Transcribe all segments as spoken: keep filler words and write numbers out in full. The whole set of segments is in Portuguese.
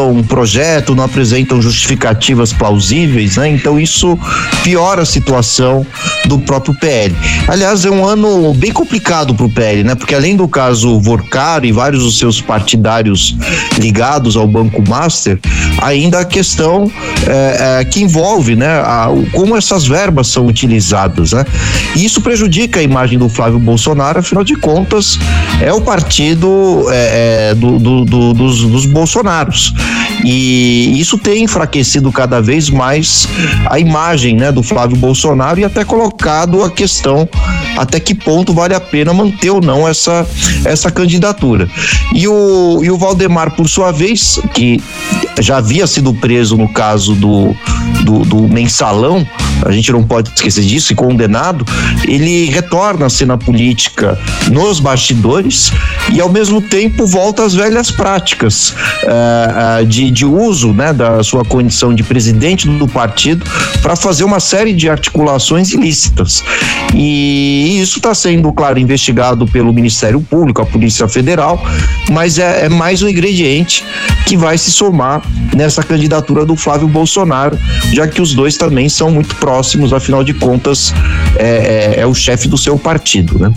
apresentam projeto, não apresentam justificativas plausíveis, né? Então isso piora a situação do próprio P L. Aliás, é um ano bem complicado para o P L, né? Porque além do caso Vorcaro e vários dos seus partidários ligados ao Banco Master, ainda a questão é, é, que envolve, né, a, como essas verbas são utilizadas, né? E isso prejudica a imagem do Flávio Bolsonaro, afinal de contas, é o partido é, é, do, do, do, dos, dos Bolsonaros. E isso tem enfraquecido cada vez mais a imagem, né, do Flávio Bolsonaro e até colocado a questão até que ponto vale a pena manter ou não essa, essa candidatura. E o, e o Valdemar, por sua vez, que já havia sido preso no caso do, do, do mensalão, a gente não pode esquecer disso, e condenado, ele retorna à cena política nos bastidores e ao mesmo tempo volta às velhas práticas uh, uh, de, de uso, né, da sua condição de presidente do partido para fazer uma série de articulações ilícitas. E isso está sendo, claro, investigado pelo Ministério Público, a Polícia Federal, mas é, é mais um ingrediente que vai se somar nessa candidatura do Flávio Bolsonaro, já que os dois também são muito próximos, afinal de contas, é, é, é o chefe do seu partido, né?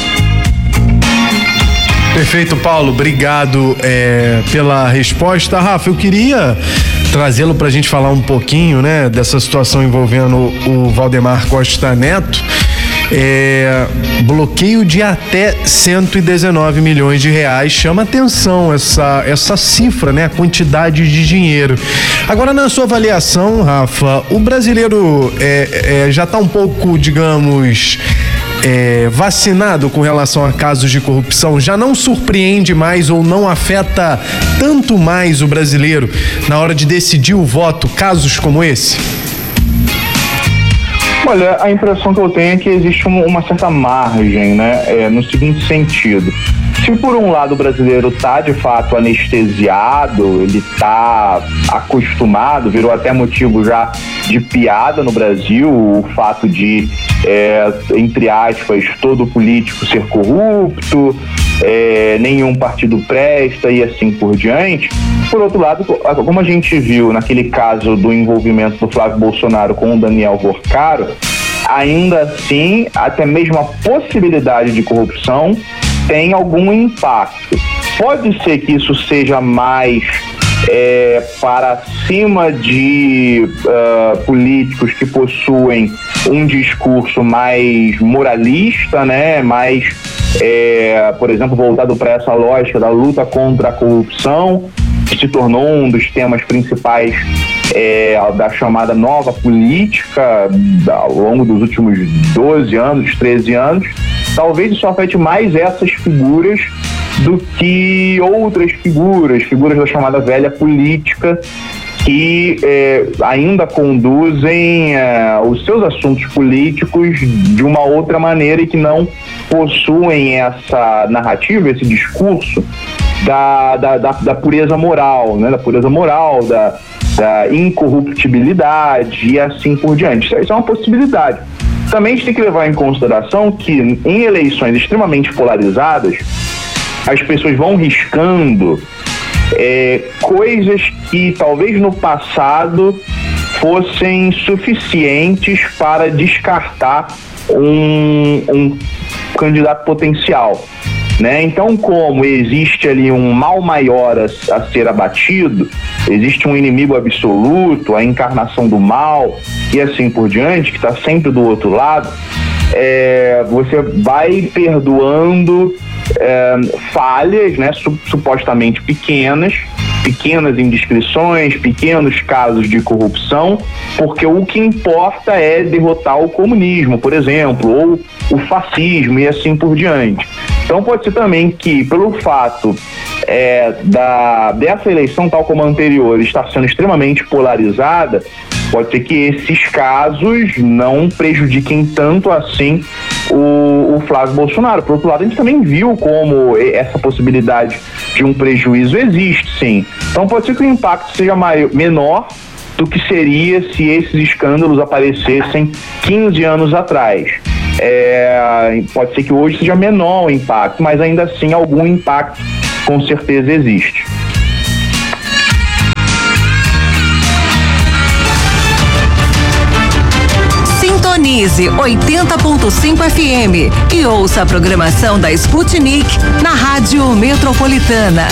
Perfeito, Paulo, obrigado é, pela resposta. Rafa, eu queria trazê-lo para a gente falar um pouquinho, né, dessa situação envolvendo o Valdemar Costa Neto. É, bloqueio de até cento e dezenove milhões de reais, chama atenção essa, essa cifra, né? A quantidade de dinheiro. Agora, na sua avaliação, Rafa, o brasileiro é, é, já está um pouco, digamos, é, vacinado com relação a casos de corrupção? Já não surpreende mais ou não afeta tanto mais o brasileiro na hora de decidir o voto, casos como esse? Olha, a impressão que eu tenho é que existe uma certa margem, né? É, no seguinte sentido. Se por um lado o brasileiro está de fato anestesiado, ele está acostumado, virou até motivo já de piada no Brasil, o fato de, é, entre aspas, todo político ser corrupto, é, nenhum partido presta e assim por diante. Por outro lado, como a gente viu naquele caso do envolvimento do Flávio Bolsonaro com o Daniel Vorcaro, ainda assim, até mesmo a possibilidade de corrupção tem algum impacto. Pode ser que isso seja mais é, para cima de uh, políticos que possuem um discurso mais moralista, né? Mais, é, por exemplo, voltado para essa lógica da luta contra a corrupção, que se tornou um dos temas principais é, da chamada nova política da, ao longo dos últimos doze anos, treze anos. Talvez isso afete mais essas figuras do que outras figuras, figuras da chamada velha política, que é, ainda conduzem é, os seus assuntos políticos de uma outra maneira e que não possuem essa narrativa, esse discurso da, da, da, da pureza moral, né? Da pureza moral, da, da incorruptibilidade e assim por diante. Isso, isso é uma possibilidade. Também a gente tem que levar em consideração que em eleições extremamente polarizadas, as pessoas vão riscando é, coisas que talvez no passado fossem suficientes para descartar um, um candidato potencial, né? Então, como existe ali um mal maior a, a ser abatido, existe um inimigo absoluto, a encarnação do mal e assim por diante, que está sempre do outro lado, é, você vai perdoando é, falhas, né, su- supostamente pequenas, pequenas indiscrições, pequenos casos de corrupção, porque o que importa é derrotar o comunismo, por exemplo, ou o fascismo e assim por diante. Então pode ser também que, pelo fato é, da, dessa eleição, tal como a anterior, estar sendo extremamente polarizada, pode ser que esses casos não prejudiquem tanto assim o, o Flávio Bolsonaro. Por outro lado, a gente também viu como essa possibilidade de um prejuízo existe, sim. Então pode ser que o impacto seja maior, menor do que seria se esses escândalos aparecessem quinze anos atrás. É, pode ser que hoje seja menor o impacto, mas ainda assim algum impacto com certeza existe. Sintonize oitenta ponto cinco F M e ouça a programação da Sputnik na Rádio Metropolitana.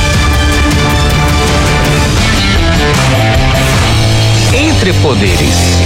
Entre Poderes.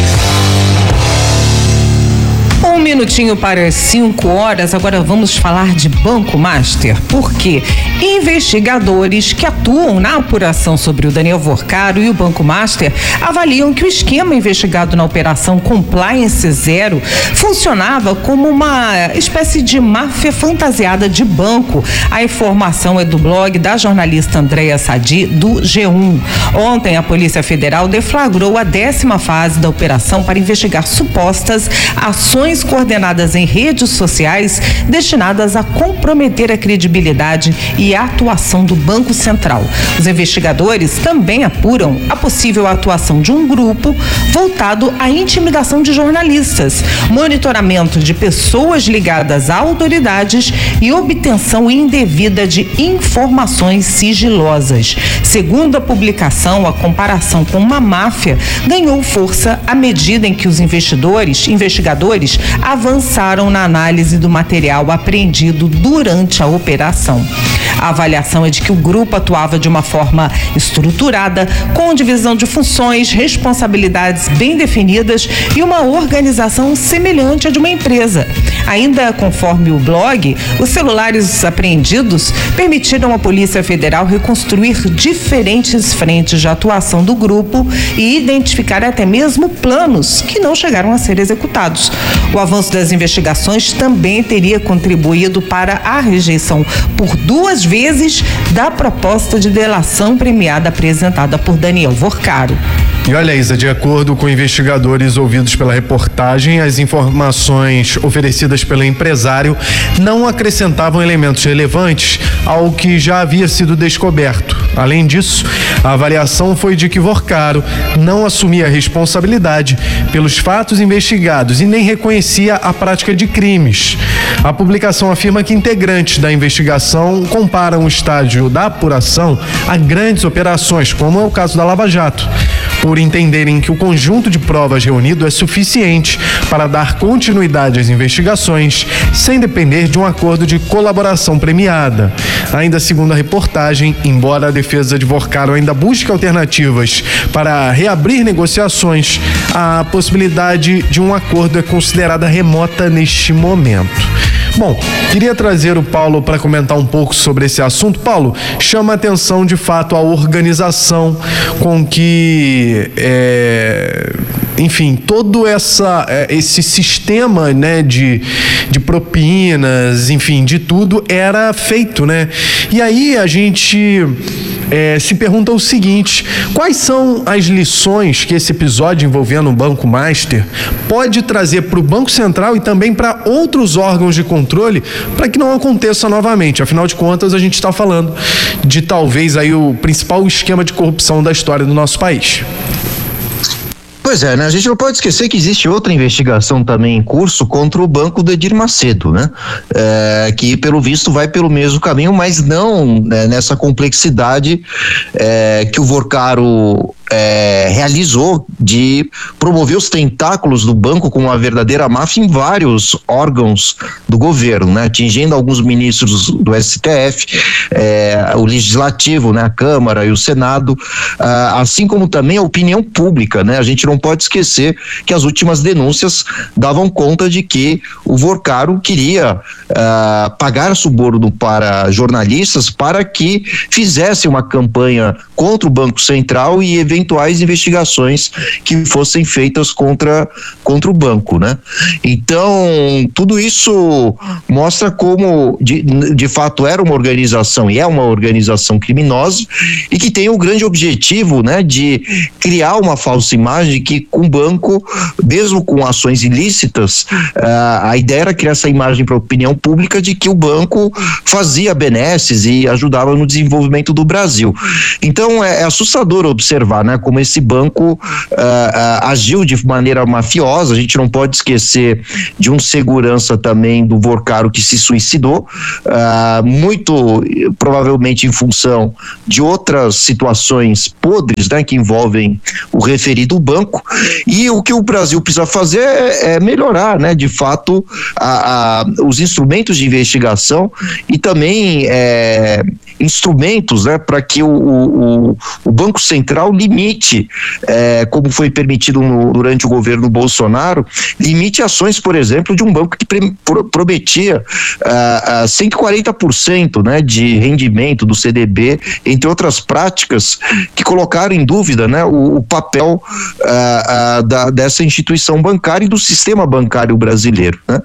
Um minutinho para as cinco horas, agora vamos falar de Banco Master, porque investigadores que atuam na apuração sobre o Daniel Vorcaro e o Banco Master avaliam que o esquema investigado na Operação Compliance Zero funcionava como uma espécie de máfia fantasiada de banco. A informação é do blog da jornalista Andréa Sadi, do G um. Ontem, a Polícia Federal deflagrou a décima fase da operação para investigar supostas ações coordenadas em redes sociais destinadas a comprometer a credibilidade e a atuação do Banco Central. Os investigadores também apuram a possível atuação de um grupo voltado à intimidação de jornalistas, monitoramento de pessoas ligadas a autoridades e obtenção indevida de informações sigilosas. Segundo a publicação, a comparação com uma máfia ganhou força à medida em que os investidores, investigadores avançaram na análise do material apreendido durante a operação. A avaliação é de que o grupo atuava de uma forma estruturada, com divisão de funções, responsabilidades bem definidas e uma organização semelhante à de uma empresa. Ainda conforme o blog, os celulares apreendidos permitiram à Polícia Federal reconstruir diferentes frentes de atuação do grupo e identificar até mesmo planos que não chegaram a ser executados. O avanço das investigações também teria contribuído para a rejeição por duas vezes da proposta de delação premiada apresentada por Daniel Vorcaro. E olha, Isa, de acordo com investigadores ouvidos pela reportagem, as informações oferecidas pelo empresário não acrescentavam elementos relevantes ao que já havia sido descoberto. Além disso, a avaliação foi de que Vorcaro não assumia a responsabilidade pelos fatos investigados e nem reconhecia a prática de crimes. A publicação afirma que integrantes da investigação comparam o estágio da apuração a grandes operações, como é o caso da Lava Jato, por entenderem que o conjunto de provas reunido é suficiente para dar continuidade às investigações, sem depender de um acordo de colaboração premiada. Ainda segundo a reportagem, embora a defesa de Vorcaro ainda busque alternativas para reabrir negociações, a possibilidade de um acordo é considerada remota neste momento. Bom, queria trazer o Paulo para comentar um pouco sobre esse assunto. Paulo, chama a atenção de fato a organização com que, é, enfim, todo essa, esse sistema, né, de, de propinas, enfim, de tudo era feito, né? E aí a gente é, se pergunta o seguinte: quais são as lições que esse episódio envolvendo o Banco Master pode trazer para o Banco Central e também para outros órgãos de controle para que não aconteça novamente? Afinal de contas, a gente está falando de talvez aí o principal esquema de corrupção da história do nosso país. Pois é, né? A gente não pode esquecer que existe outra investigação também em curso contra o banco do Edir Macedo, né? É, que pelo visto vai pelo mesmo caminho, mas não, né, nessa complexidade é, que o Vorcaro É, realizou de promover os tentáculos do banco como uma verdadeira máfia em vários órgãos do governo, né? Atingindo alguns ministros do S T F, é, o Legislativo, né? A Câmara e o Senado, ah, assim como também a opinião pública, né? A gente não pode esquecer que as últimas denúncias davam conta de que o Vorcaro queria ah, pagar suborno para jornalistas para que fizesse uma campanha contra o Banco Central e eventuais investigações que fossem feitas contra, contra o banco, né? Então, tudo isso mostra como de, de fato era uma organização e é uma organização criminosa e que tem o grande objetivo, né, de criar uma falsa imagem que com o banco, mesmo com ações ilícitas, a, a ideia era criar essa imagem para a opinião pública de que o banco fazia benesses e ajudava no desenvolvimento do Brasil. Então, é, é assustador observar, né? Como esse banco uh, uh, agiu de maneira mafiosa. A gente não pode esquecer de um segurança também do Vorcaro que se suicidou, uh, muito provavelmente em função de outras situações podres, né? Que envolvem o referido banco. E o que o Brasil precisa fazer é, é melhorar, né? De fato, a, a, os instrumentos de investigação e também é, instrumentos, né? Para que o, o, o Banco Central limite, é, como foi permitido no, durante o governo Bolsonaro, limite ações, por exemplo, de um banco que pre, pro, prometia uh, uh, cento e quarenta por cento, né, de rendimento do C D B, entre outras práticas que colocaram em dúvida, né, o, o papel uh, uh, da, dessa instituição bancária e do sistema bancário brasileiro, né?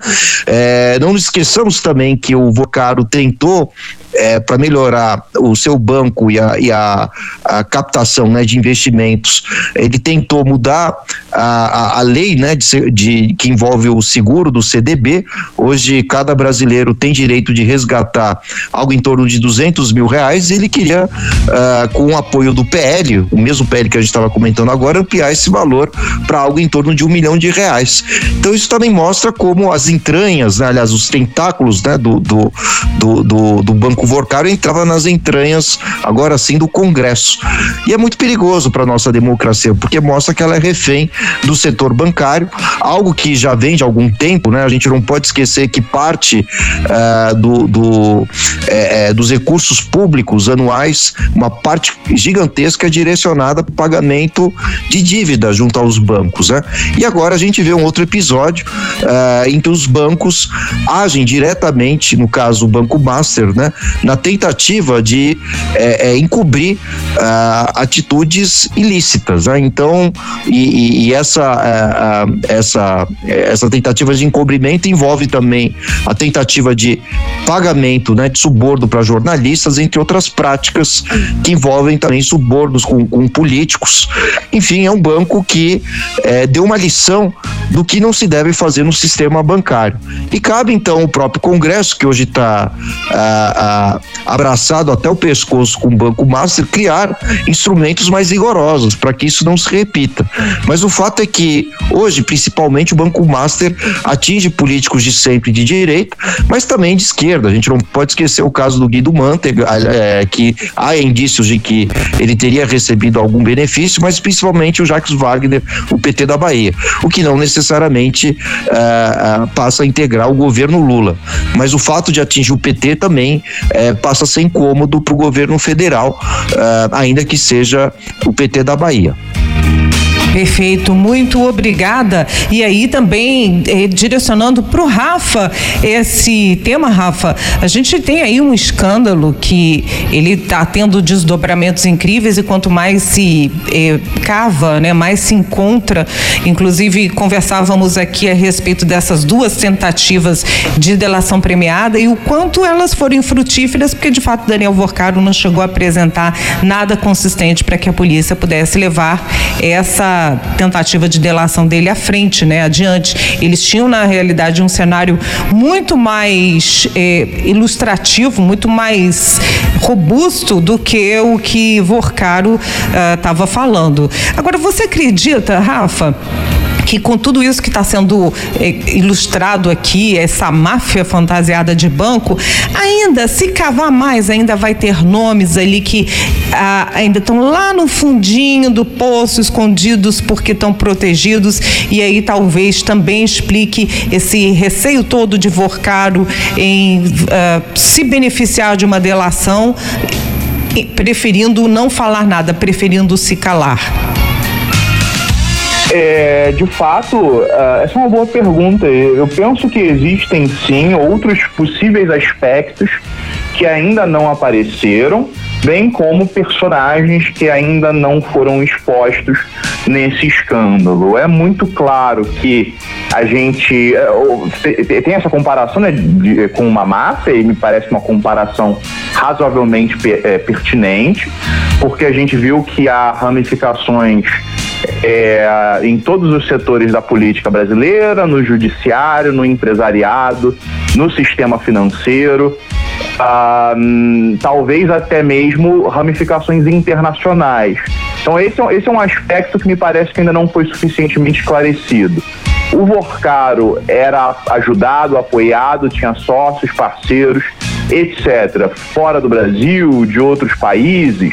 É, não nos esqueçamos também que o Vorcaro tentou É, para melhorar o seu banco e a, e a, a captação, né, de investimentos. Ele tentou mudar a, a, a lei, né, de, de, que envolve o seguro do C D B. Hoje cada brasileiro tem direito de resgatar algo em torno de duzentos mil reais. Ele queria, uh, com o apoio do P L, o mesmo P L que a gente estava comentando agora, ampliar esse valor para algo em torno de um milhão de reais. Então isso também mostra como as entranhas, né, aliás, os tentáculos, né, do, do, do, do, do Banco Vorcaro entrava nas entranhas, agora sim, do Congresso. E é muito perigoso para a nossa democracia, porque mostra que ela é refém do setor bancário, algo que já vem de algum tempo, né? A gente não pode esquecer que parte uh, do, do, é, dos recursos públicos anuais, uma parte gigantesca é direcionada para o pagamento de dívida junto aos bancos, né? E agora a gente vê um outro episódio uh, em que os bancos agem diretamente, no caso o Banco Master, né? Na tentativa de é, é, encobrir uh, atitudes ilícitas, né? Então, e, e essa, uh, uh, essa, essa tentativa de encobrimento envolve também a tentativa de pagamento, né, de suborno para jornalistas, entre outras práticas que envolvem também subornos com, com políticos. Enfim, é um banco que é, deu uma lição do que não se deve fazer no sistema bancário. E cabe então o próprio Congresso, que hoje está uh, uh, abraçado até o pescoço com o Banco Master, criar instrumentos mais rigorosos para que isso não se repita. Mas o fato é que hoje, principalmente, o Banco Master atinge políticos de sempre de direita, mas também de esquerda. A gente não pode esquecer o caso do Guido Mantega, é, que há indícios de que ele teria recebido algum benefício, mas principalmente o Jacques Wagner, o P T da Bahia, o que não necessariamente uh, uh, passa a integrar o governo Lula. Mas o fato de atingir o P T também uh, passa a ser incômodo para o governo federal, uh, ainda que seja o P T da Bahia. Perfeito, muito obrigada. E aí também eh, direcionando para o Rafa esse tema, Rafa, a gente tem aí um escândalo que ele está tendo desdobramentos incríveis e quanto mais se eh, cava, né, mais se encontra. Inclusive conversávamos aqui a respeito dessas duas tentativas de delação premiada e o quanto elas foram infrutíferas, porque de fato Daniel Vorcaro não chegou a apresentar nada consistente para que a polícia pudesse levar essa tentativa de delação dele à frente, né, adiante. Eles tinham, na realidade, um cenário muito mais eh, ilustrativo, muito mais robusto do que o que Vorcaro estava uh, falando. Agora, você acredita, Rafa, que com tudo isso que está sendo eh, ilustrado aqui, essa máfia fantasiada de banco, ainda, se cavar mais, ainda vai ter nomes ali que ah, ainda estão lá no fundinho do poço, escondidos porque estão protegidos, e aí talvez também explique esse receio todo de Vorcaro em ah, se beneficiar de uma delação, preferindo não falar nada, preferindo se calar. É, de fato, uh, essa é uma boa pergunta. Eu penso que existem sim outros possíveis aspectos que ainda não apareceram, bem como personagens que ainda não foram expostos nesse escândalo. É muito claro que a gente uh, tem essa comparação, né, de, com uma máfia, e me parece uma comparação razoavelmente per, é, pertinente, porque a gente viu que há ramificações É, em todos os setores da política brasileira, no judiciário, no empresariado, no sistema financeiro. ah, talvez até mesmo ramificações internacionais. Então esse é, esse é um aspecto que me parece que ainda não foi suficientemente esclarecido. O Vorcaro era ajudado, apoiado, tinha sócios, parceiros, etcétera, fora do Brasil, de outros países.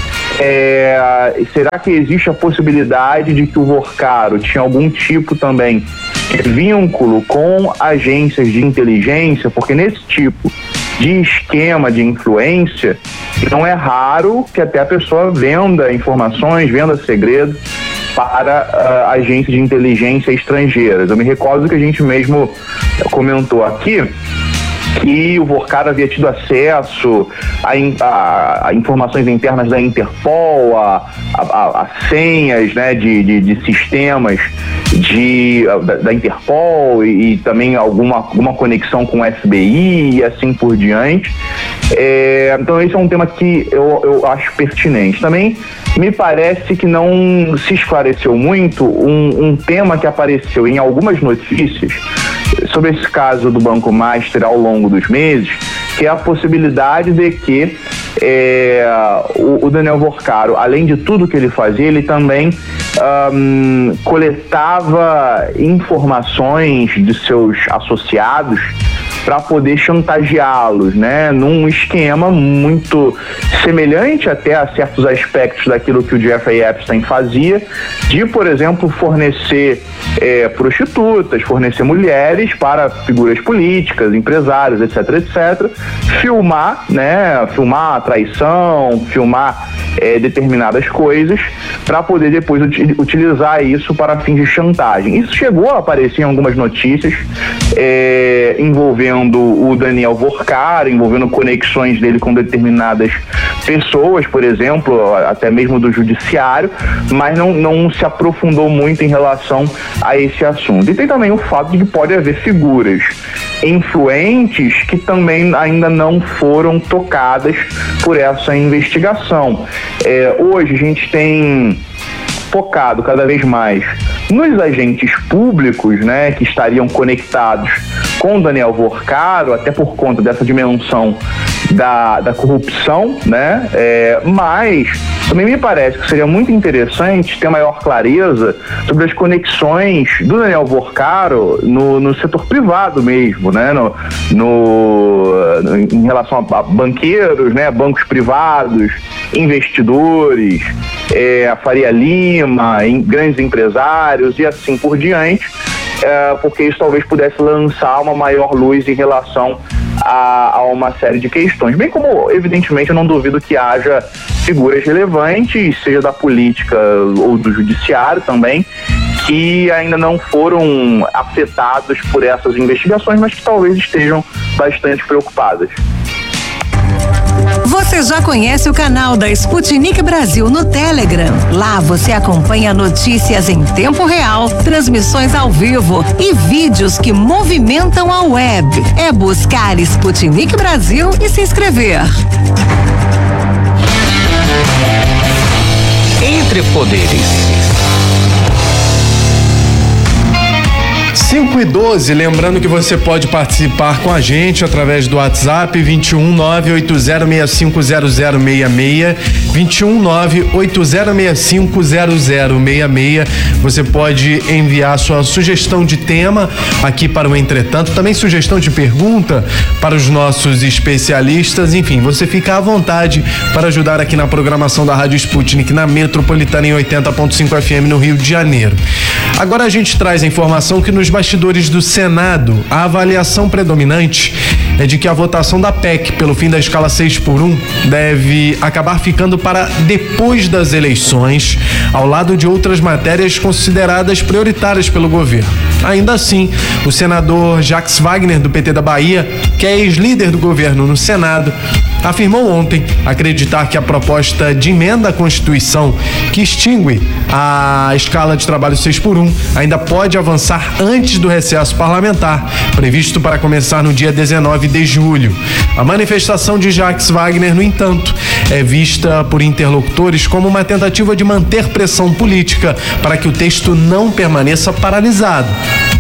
É, será que existe a possibilidade de que o Vorcaro tinha algum tipo também de vínculo com agências de inteligência? Porque nesse tipo de esquema de influência, não é raro que até a pessoa venda informações, venda segredos para uh, agências de inteligência estrangeiras. Eu me recordo que a gente mesmo comentou aqui que o Vorcaro havia tido acesso a, a, a informações internas da Interpol, a, a, a, a senhas, né, de, de, de sistemas de, da, da Interpol e, e também alguma, alguma conexão com o F B I e assim por diante. É, então esse é um tema que eu, eu acho pertinente. Também me parece que não se esclareceu muito um, um tema que apareceu em algumas notícias sobre esse caso do Banco Master ao longo dos meses, que é a possibilidade de que é, o, o Daniel Vorcaro, além de tudo que ele fazia, ele também um, coletava informações de seus associados para poder chantageá-los, né, num esquema muito semelhante até a certos aspectos daquilo que o Jeffrey Epstein fazia, de, por exemplo, fornecer é, prostitutas, fornecer mulheres para figuras políticas, empresários, etc, etcétera, filmar, né, filmar a traição, filmar é, determinadas coisas, para poder depois ut- utilizar isso para fins de chantagem. Isso chegou a aparecer em algumas notícias é, envolvendo o Daniel Vorcaro, envolvendo conexões dele com determinadas pessoas, por exemplo, até mesmo do judiciário, mas não, não se aprofundou muito em relação a esse assunto. E tem também o fato de que pode haver figuras influentes que também ainda não foram tocadas por essa investigação. É, hoje a gente tem focado cada vez mais nos agentes públicos, né, que estariam conectados com o Daniel Vorcaro, até por conta dessa dimensão da, da corrupção, né, é, mas também me parece que seria muito interessante ter maior clareza sobre as conexões do Daniel Vorcaro no, no setor privado mesmo, né, no, no, no, em relação a, a banqueiros, né, bancos privados, investidores, é, a Faria Lima, em, grandes empresários e assim por diante, é, porque isso talvez pudesse lançar uma maior luz em relação a, a uma série de questões. Bem como, evidentemente, eu não duvido que haja figuras relevantes, seja da política ou do judiciário também, que ainda não foram afetados por essas investigações, mas que talvez estejam bastante preocupadas. Você já conhece o canal da Sputnik Brasil no Telegram? Lá você acompanha notícias em tempo real, transmissões ao vivo e vídeos que movimentam a web. É buscar Sputnik Brasil e se inscrever. Entre Poderes. cinco e doze, lembrando que você pode participar com a gente através do WhatsApp vinte e um nove oito zero seis cinco zero zero seis seis, vinte e um nove oito zero seis cinco zero zero seis seis. Você pode enviar sua sugestão de tema aqui para o Entretanto, também sugestão de pergunta para os nossos especialistas, enfim, você fica à vontade para ajudar aqui na programação da Rádio Sputnik na Metropolitana em oitenta ponto cinco F M no Rio de Janeiro. Agora a gente traz a informação que nos bastidores do Senado, a avaliação predominante é de que a votação da P E C pelo fim da escala seis por um deve acabar ficando para depois das eleições, ao lado de outras matérias consideradas prioritárias pelo governo. Ainda assim, o senador Jacques Wagner, do P T da Bahia, que é ex-líder do governo no Senado, afirmou ontem acreditar que a proposta de emenda à Constituição que extingue a escala de trabalho seis por um ainda pode avançar antes do recesso parlamentar, previsto para começar no dia dezenove de julho. A manifestação de Jacques Wagner, no entanto, é vista por interlocutores como uma tentativa de manter pressão política para que o texto não permaneça paralisado.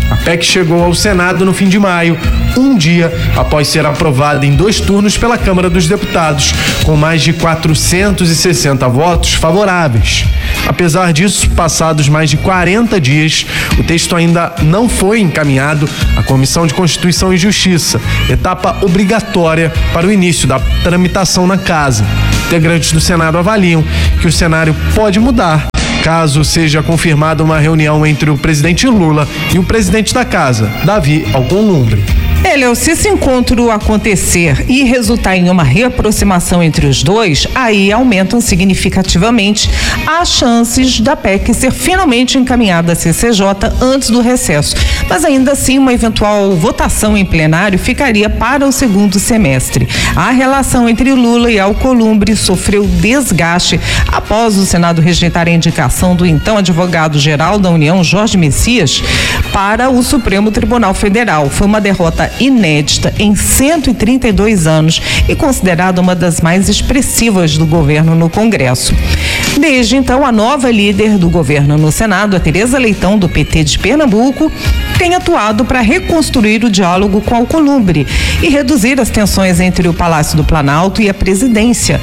A P E C chegou ao Senado no fim de maio, um dia após ser aprovada em dois turnos pela Câmara dos Deputados, com mais de quatrocentos e sessenta votos favoráveis. Apesar disso, passados mais de quarenta dias, o texto ainda não foi encaminhado à Comissão de Constituição e Justiça, etapa obrigatória para o início da tramitação na Casa. Integrantes do Senado avaliam que o cenário pode mudar caso seja confirmada uma reunião entre o presidente Lula e o presidente da Casa, Davi Alcolumbre. É, Léo, se esse encontro acontecer e resultar em uma reaproximação entre os dois, aí aumentam significativamente as chances da P E C ser finalmente encaminhada à C C J antes do recesso. Mas ainda assim, uma eventual votação em plenário ficaria para o segundo semestre. A relação entre Lula e Alcolumbre sofreu desgaste após o Senado rejeitar a indicação do então advogado-geral da União, Jorge Messias, para o Supremo Tribunal Federal. Foi uma derrota inédita em cento e trinta e dois anos e considerada uma das mais expressivas do governo no Congresso. Desde então, a nova líder do governo no Senado, a Tereza Leitão, do P T de Pernambuco, tem atuado para reconstruir o diálogo com Alcolumbre e reduzir as tensões entre o Palácio do Planalto e a presidência.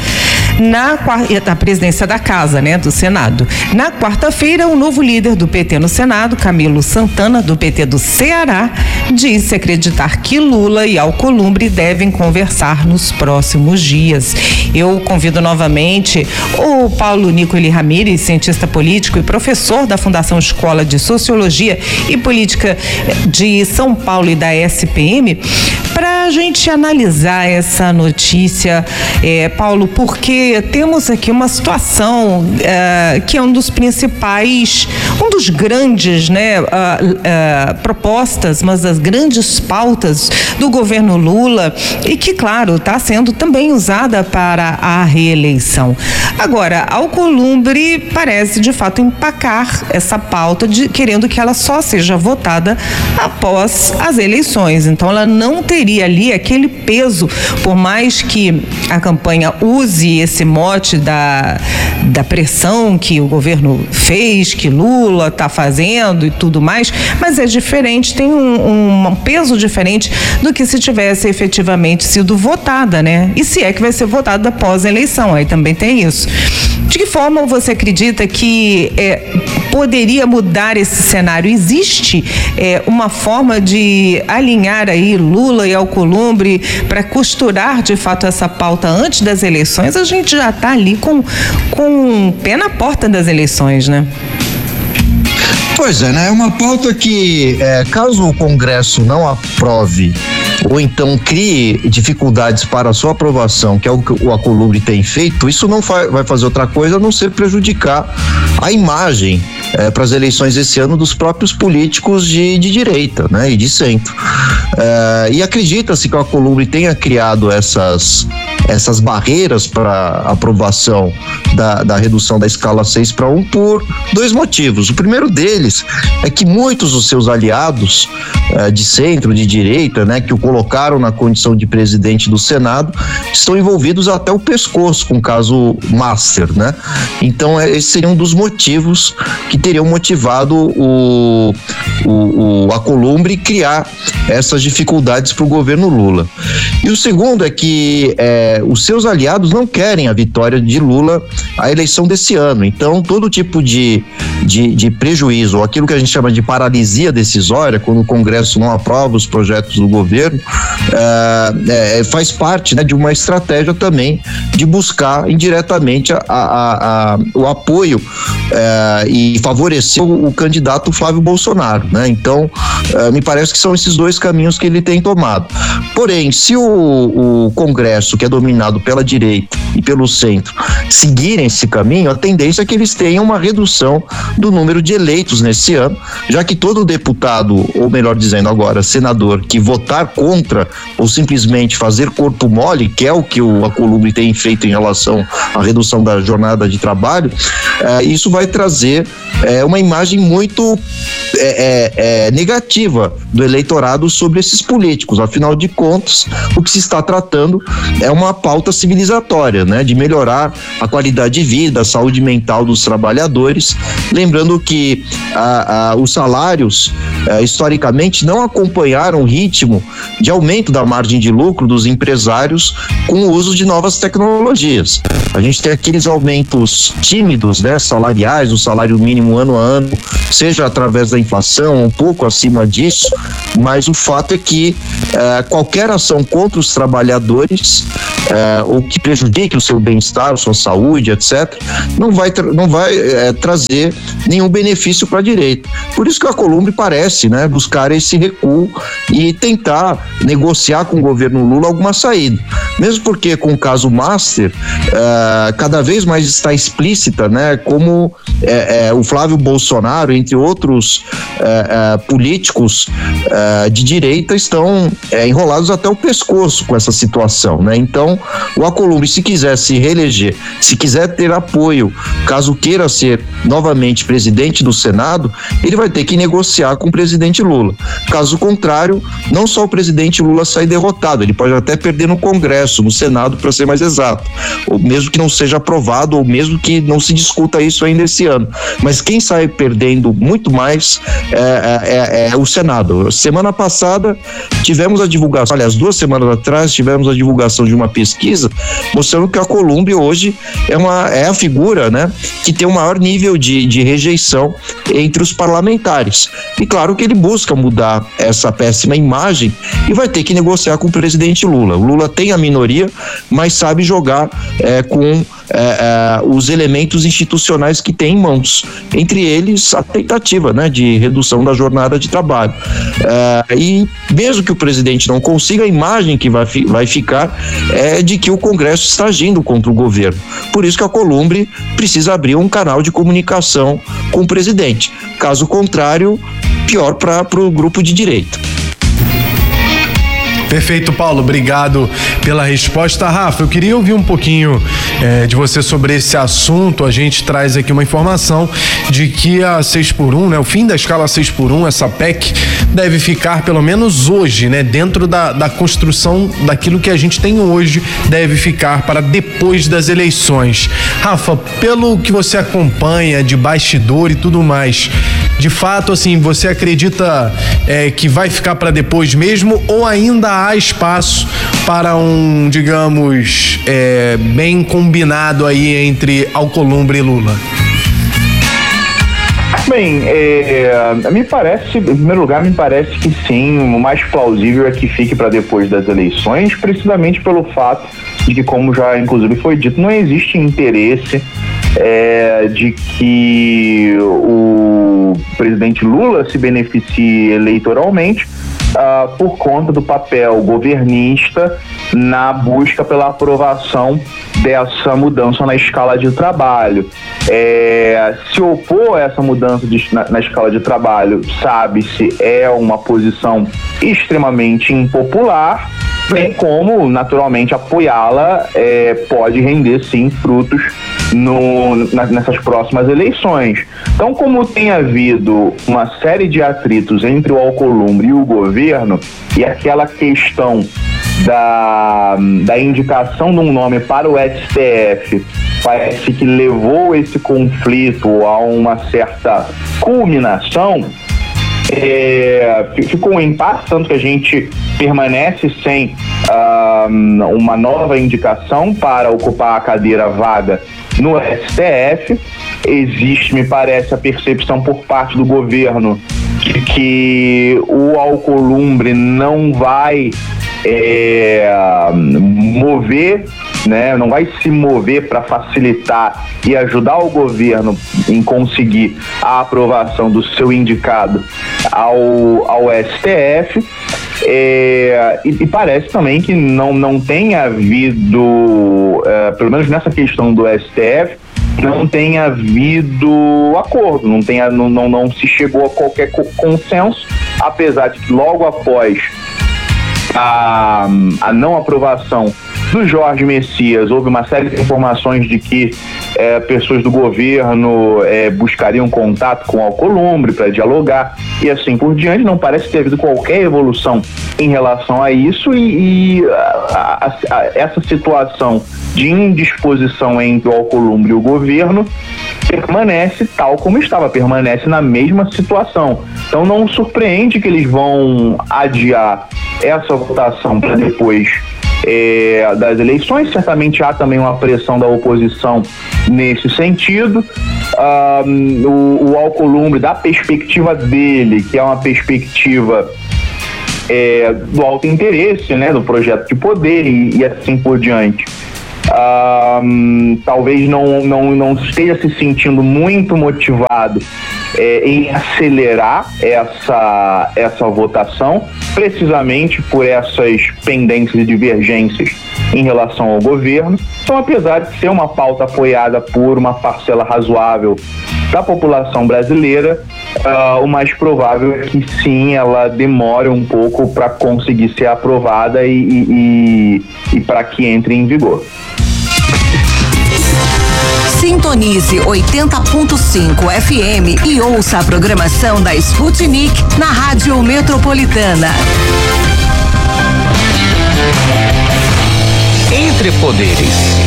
Na a presidência da Casa, né, do Senado. Na quarta-feira, o novo líder do P T no Senado, Camilo Santana, do P T do Ceará, disse acreditar que Lula e Alcolumbre devem conversar nos próximos dias. Eu convido novamente o Paulo Nicoli Ramires, cientista político e professor da Fundação Escola de Sociologia e Política de São Paulo e da S P M, para a gente analisar essa notícia, é, Paulo, porque temos aqui uma situação uh, que é um dos principais, um dos grandes, né, uh, uh, propostas, mas das grandes pautas do governo Lula e que, claro, está sendo também usada para a reeleição. Agora, Alcolumbre parece de fato empacar essa pauta, de, querendo que ela só seja votada após as eleições. Então, ela não teria ali aquele peso, por mais que a campanha use esse mote da, da pressão que o governo fez, que Lula está fazendo e tudo mais, mas é diferente, tem um, um peso diferente do que se tivesse efetivamente sido votada, né? E se é que vai ser votada após a eleição, aí também tem isso. De que forma você acredita que é, poderia mudar esse cenário? Existe é, uma forma de alinhar aí Lula e Alcolumbre para costurar de fato essa pauta antes das eleições? A gente já está ali com, com o pé na porta das eleições, né? Pois é, né? É uma pauta que, é, caso o Congresso não aprove ou então crie dificuldades para a sua aprovação, que é o que o Alcolumbre tem feito, isso não vai fazer outra coisa a não ser prejudicar a imagem é, para as eleições esse ano dos próprios políticos de, de direita, né, e de centro. É, e acredita-se que o Alcolumbre tenha criado essas, essas barreiras para aprovação da, da redução da escala seis para um por dois motivos. O primeiro deles é que muitos dos seus aliados é, de centro, de direita, né, que o colocaram na condição de presidente do Senado, estão envolvidos até o pescoço com o caso Master, né? Então, esse seria um dos motivos que teriam motivado o, o, o Alcolumbre criar essas dificuldades para o governo Lula. E o segundo é que é, os seus aliados não querem a vitória de Lula à eleição desse ano. Então, todo tipo de, de, de prejuízo, ou aquilo que a gente chama de paralisia decisória, quando o Congresso não aprova os projetos do governo, é, é, faz parte, né, de uma estratégia também de buscar indiretamente a, a, a, o apoio é, e favorecer o, o candidato Flávio Bolsonaro, né? Então, é, me parece que são esses dois caminhos que ele tem tomado. Porém, se o, o Congresso, que é dominado pela direita e pelo centro, seguirem esse caminho, a tendência é que eles tenham uma redução do número de eleitos nesse ano, já que todo deputado, ou melhor dizendo agora, senador, que votar contra ou simplesmente fazer corpo mole, que é o que o Alcolumbre tem feito em relação à redução da jornada de trabalho, eh, isso vai trazer eh, uma imagem muito é, é, é negativa do eleitorado sobre esses políticos. Afinal de contas, o que se está tratando é uma pauta civilizatória, né, de melhorar a qualidade de vida, a saúde mental dos trabalhadores. Lembrando que a, a, os salários, a, historicamente, não acompanharam o ritmo de aumento da margem de lucro dos empresários com o uso de novas tecnologias. A gente tem aqueles aumentos tímidos, né, salariais, o salário mínimo ano a ano, seja através da inflação, um pouco acima disso, mas o fato é que eh, qualquer ação contra os trabalhadores, eh, ou que prejudique o seu bem-estar, a sua saúde, etcétera, não vai, tra- não vai eh, trazer nenhum benefício para a direita. Por isso que a Alcolumbre parece, né, buscar esse recuo e tentar negociar com o governo Lula alguma saída. Mesmo porque com o caso Master, eh, cada vez mais está explícita, né, como eh, eh, o Flávio Bolsonaro, entre outros eh, eh, políticos eh, de direita, estão eh, enrolados até o pescoço com essa situação, né? Então, o Alcolumbre, se quiser se reeleger, se quiser ter apoio, caso queira ser novamente presidente do Senado, ele vai ter que negociar com o presidente Lula. Caso contrário, não só o presidente Lula sai derrotado, ele pode até perder no Congresso, no Senado, para ser mais exato, ou mesmo que não seja aprovado, ou mesmo que não se discuta isso ainda esse ano. Mas quem sai perdendo muito mais é, é, é o Senado. Semana passada tivemos a divulgação, aliás, duas semanas atrás tivemos a divulgação de uma pesquisa mostrando que a Alcolumbre hoje é, uma, é a figura, né, que tem o maior nível de, de rejeição entre os parlamentares. E claro que ele busca mudar essa péssima imagem e vai ter que negociar com o presidente Lula. O Lula tem a minoria, mas sabe jogar é, com É, é, os elementos institucionais que tem em mãos, entre eles a tentativa, né, de redução da jornada de trabalho. É, e mesmo que o presidente não consiga, a imagem que vai, vai ficar é de que o Congresso está agindo contra o governo. Por isso que a Alcolumbre precisa abrir um canal de comunicação com o presidente. Caso contrário, pior para o grupo de direita. Perfeito, Paulo, obrigado pela resposta. Rafa, eu queria ouvir um pouquinho é, de você sobre esse assunto. A gente traz aqui uma informação de que a seis por um, né, o fim da escala seis por um, essa P E C, deve ficar pelo menos hoje, né, dentro da, da construção daquilo que a gente tem hoje, deve ficar para depois das eleições. Rafa, pelo que você acompanha de bastidor e tudo mais, de fato, assim, você acredita é, que vai ficar para depois mesmo, ou ainda há espaço para um, digamos, é, bem combinado aí entre Alcolumbre e Lula? Bem, é, me parece, em primeiro lugar, me parece que sim, o mais plausível é que fique para depois das eleições, precisamente pelo fato de que, como já inclusive foi dito, não existe interesse é, de que o presidente Lula se beneficie eleitoralmente Uh, por conta do papel governista na busca pela aprovação dessa mudança na escala de trabalho. É, se opor a essa mudança de, na, na escala de trabalho, sabe-se, é uma posição extremamente impopular, bem como, naturalmente, apoiá-la é, pode render, sim, frutos no, na, nessas próximas eleições. Então, como tem havido uma série de atritos entre o Alcolumbre e o governo, e aquela questão da, da indicação de um nome para o S T F parece que levou esse conflito a uma certa culminação, É, ficou um impasse, tanto que a gente permanece sem uh, uma nova indicação para ocupar a cadeira vaga no S T F. Existe, me parece, a percepção por parte do governo de que o Alcolumbre não vai é, mover, né, não vai se mover para facilitar e ajudar o governo em conseguir a aprovação do seu indicado ao, ao S T F. É, e, e parece também que não, não tenha havido, é, pelo menos nessa questão do S T F, não tenha havido acordo, não, tenha, não, não, não se chegou a qualquer consenso, apesar de que logo após a, a não aprovação do Jorge Messias, houve uma série de informações de que é, pessoas do governo é, buscariam contato com o Alcolumbre para dialogar e assim por diante. Não parece ter havido qualquer evolução em relação a isso e, e a, a, a, essa situação de indisposição entre o Alcolumbre e o governo permanece tal como estava, permanece na mesma situação. Então não surpreende que eles vão adiar essa votação para depois é, das eleições. Certamente há também uma pressão da oposição nesse sentido. Um, o, o Alcolumbre, da perspectiva dele, que é uma perspectiva é, do alto interesse, né, do projeto de poder e, e assim por diante, Um, talvez não, não, não esteja se sentindo muito motivado é, em acelerar essa, essa votação, precisamente por essas pendências e divergências em relação ao governo. Então, apesar de ser uma pauta apoiada por uma parcela razoável da população brasileira, uh, o mais provável é que sim, ela demore um pouco para conseguir ser aprovada e, e, e, e para que entre em vigor. Sintonize oitenta ponto cinco F M e ouça a programação da Sputnik na Rádio Metropolitana. Entre Poderes.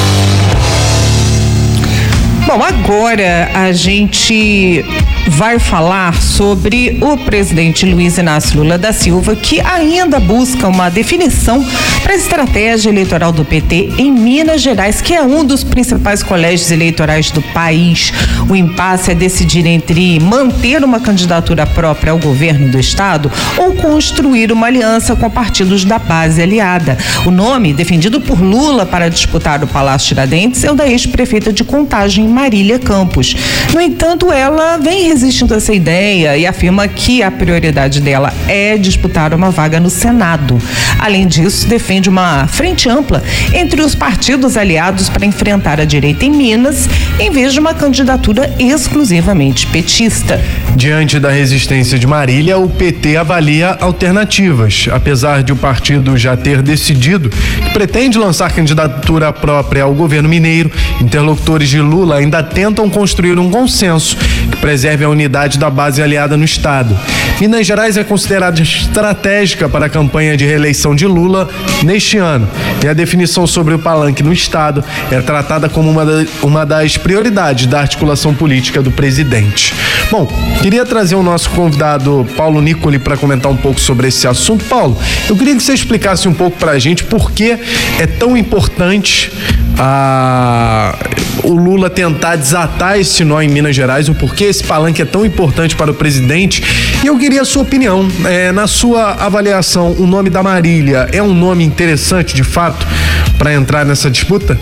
Bom, agora a gente vai falar sobre o presidente Luiz Inácio Lula da Silva, que ainda busca uma definição para a estratégia eleitoral do P T em Minas Gerais, que é um dos principais colégios eleitorais do país. O impasse é decidir entre manter uma candidatura própria ao governo do estado ou construir uma aliança com partidos da base aliada. O nome defendido por Lula para disputar o Palácio Tiradentes é o da ex-prefeita de Contagem, Marília Campos. No entanto, ela vem resistindo a essa ideia e afirma que a prioridade dela é disputar uma vaga no Senado. Além disso, defende uma frente ampla entre os partidos aliados para enfrentar a direita em Minas, em vez de uma candidatura exclusivamente petista. Diante da resistência de Marília, o P T avalia alternativas. Apesar de o partido já ter decidido que pretende lançar candidatura própria ao governo mineiro, interlocutores de Lula ainda tentam construir um consenso que preserve a unidade da base aliada no estado. Minas Gerais é considerada estratégica para a campanha de reeleição de Lula neste ano, e a definição sobre o palanque no estado é tratada como uma, da, uma das prioridades da articulação política do presidente. Bom, queria trazer o nosso convidado Paulo Nicoli para comentar um pouco sobre esse assunto. Paulo, eu queria que você explicasse um pouco para a gente por que é tão importante a, o Lula tentar desatar esse nó em Minas Gerais, o porquê esse palanque é tão importante para o presidente. E eu queria a sua opinião, é, na sua avaliação, o nome da Marília é um nome interessante de fato para entrar nessa disputa?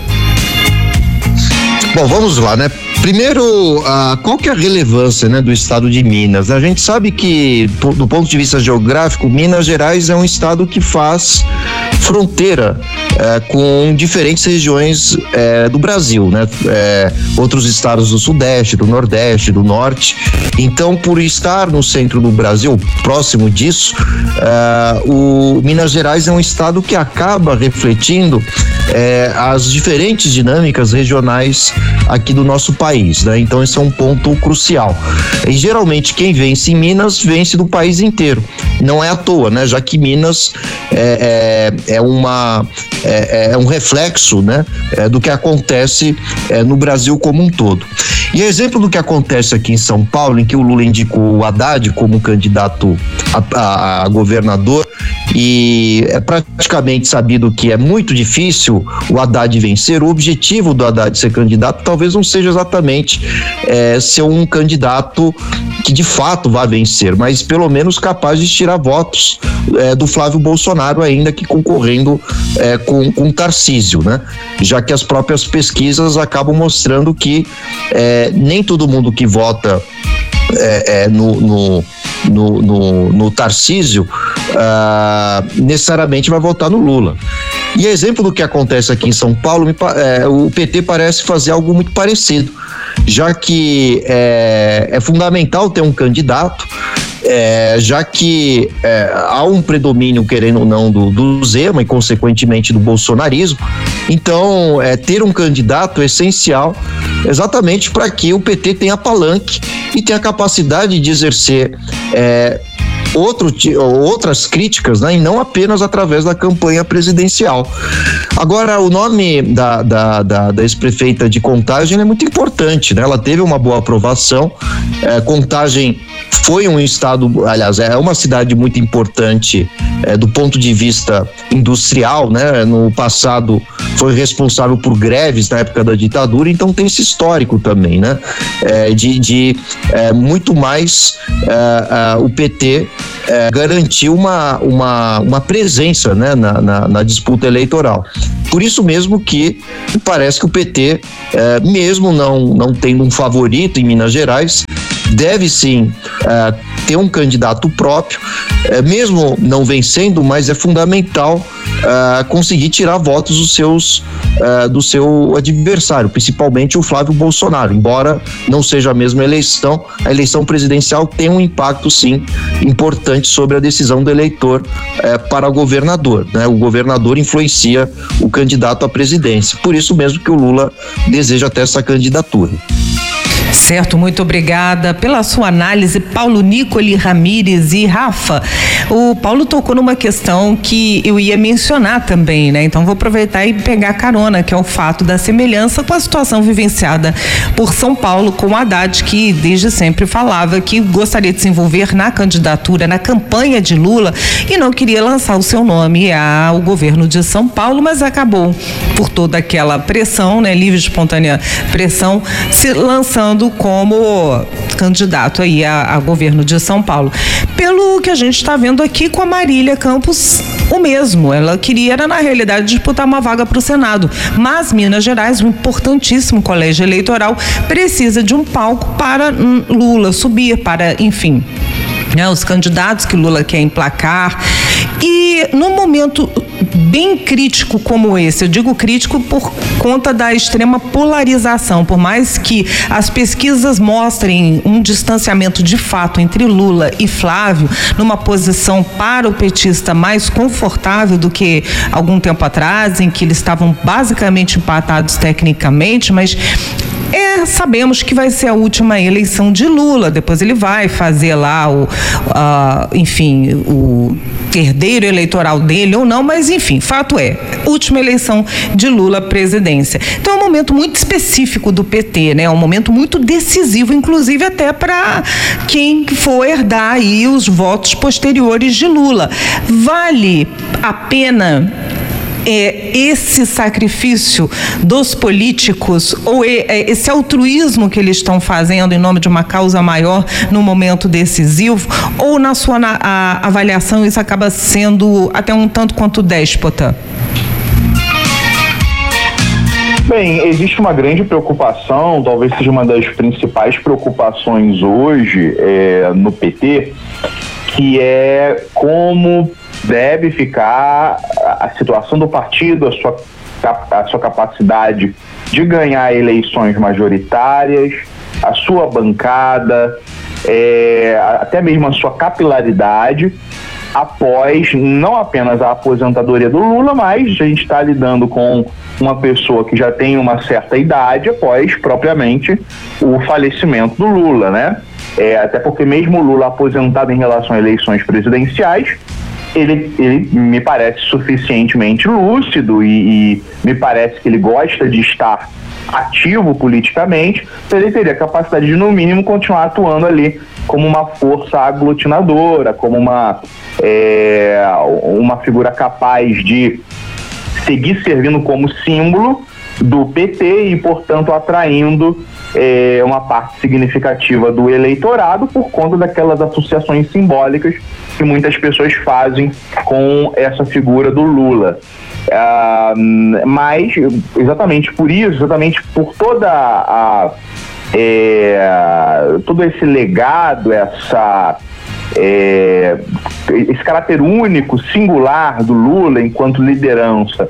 Bom, vamos lá, né? Primeiro, uh, qual que é a relevância, né, do estado de Minas? A gente sabe que, do ponto de vista geográfico, Minas Gerais é um estado que faz fronteira eh, com diferentes regiões eh, do Brasil, né? Eh, outros estados do Sudeste, do Nordeste, do Norte. Então, por estar no centro do Brasil, próximo disso, eh, o Minas Gerais é um estado que acaba refletindo eh, as diferentes dinâmicas regionais aqui do nosso país, né? Então, esse é um ponto crucial. E geralmente quem vence em Minas vence do país inteiro. Não é à toa, né? Já que Minas é, é, é uma é, é um reflexo, né, é, do que acontece é, no Brasil como um todo. E exemplo do que acontece aqui em São Paulo, em que o Lula indicou o Haddad como candidato a, a, a governador, e é praticamente sabido que é muito difícil o Haddad vencer. O objetivo do Haddad ser candidato talvez não seja exatamente é, ser um candidato que de fato vá vencer, mas pelo menos capaz de tirar votos é, do Flávio Bolsonaro, ainda que concorrendo é, com, com Tarcísio, né? Já que as próprias pesquisas acabam mostrando que é, nem todo mundo que vota é, é, no, no, no, no, no Tarcísio ah, necessariamente vai votar no Lula. E exemplo do que acontece aqui em São Paulo, me, é, o P T parece fazer algo muito parecido, já que é, é fundamental ter um candidato É, já que é, há um predomínio, querendo ou não, do, do Zema e, consequentemente, do bolsonarismo. Então, é, ter um candidato é essencial exatamente para que o P T tenha palanque e tenha capacidade de exercer é, outro, outras críticas, né, e não apenas através da campanha presidencial. Agora, o nome da, da, da, da ex-prefeita de Contagem é muito importante, né? Ela teve uma boa aprovação. É, Contagem foi um estado, aliás, é uma cidade muito importante é, do ponto de vista industrial, né? No passado foi responsável por greves na época da ditadura, então tem esse histórico também, né? É, de de é, muito mais é, é, o P T é, garantiu uma, uma, uma presença, né? na, na, na disputa eleitoral. Por isso mesmo que parece que o P T, é, mesmo não, não tendo um favorito em Minas Gerais, deve sim é, ter um candidato próprio, é, mesmo não vencendo, mas é fundamental é, conseguir tirar votos dos seus, é, do seu adversário, principalmente o Flávio Bolsonaro. Embora não seja a mesma eleição, a eleição presidencial tem um impacto sim importante sobre a decisão do eleitor é, para o governador, né? O governador influencia o candidato à presidência, por isso mesmo que o Lula deseja ter essa candidatura. Certo, muito obrigada pela sua análise, Paulo Nicoli Ramires. E Rafa, o Paulo tocou numa questão que eu ia mencionar também, né? Então vou aproveitar e pegar carona, que é o fato da semelhança com a situação vivenciada por São Paulo com o Haddad, que desde sempre falava que gostaria de se envolver na candidatura, na campanha de Lula e não queria lançar o seu nome ao governo de São Paulo, mas acabou por toda aquela pressão, né? Livre e espontânea pressão, se lançando como candidato aí a, a governo de São Paulo. Pelo que a gente está vendo aqui com a Marília Campos, o mesmo. Ela queria, era, na realidade, disputar uma vaga para o Senado. Mas Minas Gerais, um importantíssimo colégio eleitoral, precisa de um palco para hum, Lula subir, para, enfim, né, os candidatos que Lula quer emplacar. E num momento bem crítico como esse, eu digo crítico por conta da extrema polarização, por mais que as pesquisas mostrem um distanciamento de fato entre Lula e Flávio, numa posição para o petista mais confortável do que algum tempo atrás, em que eles estavam basicamente empatados tecnicamente, mas É, sabemos que vai ser a última eleição de Lula, depois ele vai fazer lá o, uh, enfim, o herdeiro eleitoral dele ou não, mas enfim, fato é, última eleição de Lula à presidência. Então é um momento muito específico do P T, né? É um momento muito decisivo, inclusive até para quem for herdar aí os votos posteriores de Lula. Vale a pena É, esse sacrifício dos políticos ou é, esse altruísmo que eles estão fazendo em nome de uma causa maior no momento decisivo, ou na sua na, a, avaliação isso acaba sendo até um tanto quanto déspota? Bem, existe uma grande preocupação, talvez seja uma das principais preocupações hoje é, no P T, que é como deve ficar a situação do partido, a sua, a sua capacidade de ganhar eleições majoritárias, a sua bancada, é, até mesmo a sua capilaridade, após não apenas a aposentadoria do Lula, mas a gente está lidando com uma pessoa que já tem uma certa idade após, propriamente, o falecimento do Lula, né? É, até porque mesmo o Lula aposentado em relação a eleições presidenciais, Ele, ele me parece suficientemente lúcido e, e me parece que ele gosta de estar ativo politicamente, então ele teria a capacidade de, no mínimo, continuar atuando ali como uma força aglutinadora, como uma, é, uma figura capaz de seguir servindo como símbolo do P T e, portanto, atraindo é, uma parte significativa do eleitorado por conta daquelas associações simbólicas que muitas pessoas fazem com essa figura do Lula. Ah, mas, exatamente por isso, exatamente por toda a, é, todo esse legado, essa, é, esse caráter único, singular do Lula enquanto liderança,